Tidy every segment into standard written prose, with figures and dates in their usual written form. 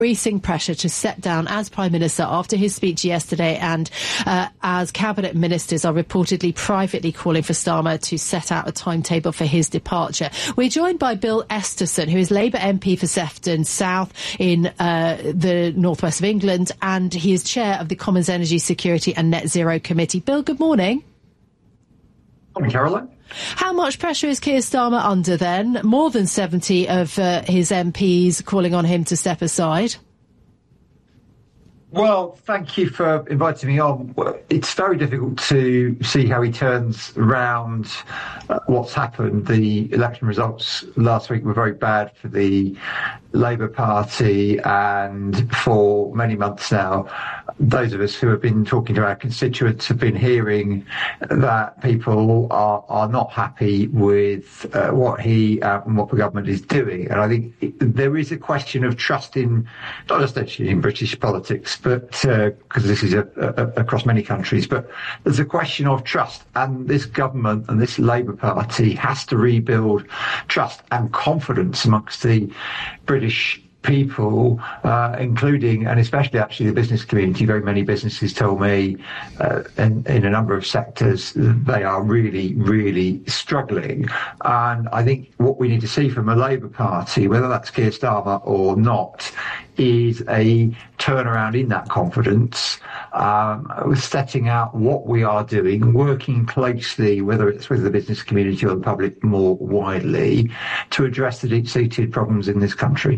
increasing pressure to step down as Prime Minister after his speech yesterday, and as cabinet ministers are reportedly privately calling for Starmer to set out a timetable for his departure. We're joined by Bill Esterson, who is Labour MP for Sefton South in the northwest of England, and he is chair of the Commons Energy Security and Net Zero Committee. Bill, good morning. Morning, Caroline. How much pressure is Keir Starmer under then? More than 70 of his MPs calling on him to step aside. Well, thank you for inviting me on. It's very difficult to see how he turns around what's happened. The election results last week were very bad for the Labour Party, and for many months now, those of us who have been talking to our constituents have been hearing that people are not happy with what he and what the government is doing. And I think there is a question of trust in, not just actually in British politics, but because this is across many countries, but there's a question of trust, and this government and this Labour Party has to rebuild trust and confidence amongst the British people, including and especially actually the business community. Very many businesses tell me in a number of sectors they are really, really struggling. And I think what we need to see from a Labour Party, whether that's Keir Starmer or not, is a turnaround in that confidence, setting out what we are doing, working closely, whether it's with the business community or the public more widely, to address the deep-seated problems in this country.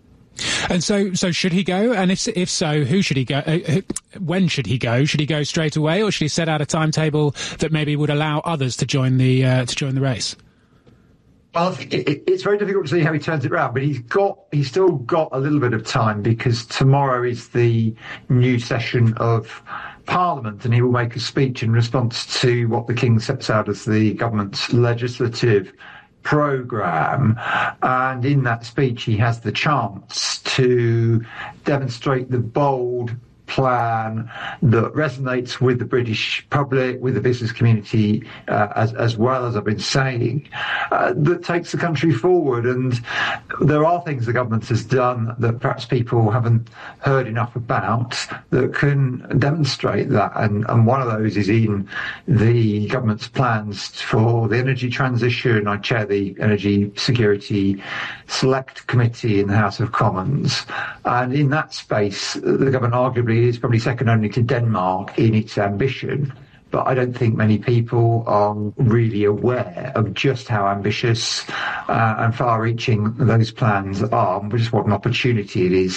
And so should he go? And if so, who should he go? When should he go? Should he go straight away, or should he set out a timetable that maybe would allow others to join the race? Well, I think it's very difficult to see how he turns it around, but he's still got a little bit of time, because tomorrow is the new session of Parliament, and he will make a speech in response to what the King sets out as the government's legislative programme, and in that speech he has the chance to demonstrate the bold plan that resonates with the British public, with the business community, as well as I've been saying, that takes the country forward. And there are things the government has done that perhaps people haven't heard enough about that can demonstrate that. And one of those is in the government's plans for the energy transition. I chair the Energy Security Select Committee in the House of Commons. And in that space, the government arguably is probably second only to Denmark in its ambition. But I don't think many people are really aware of just how ambitious and far-reaching those plans are, and just what an opportunity it is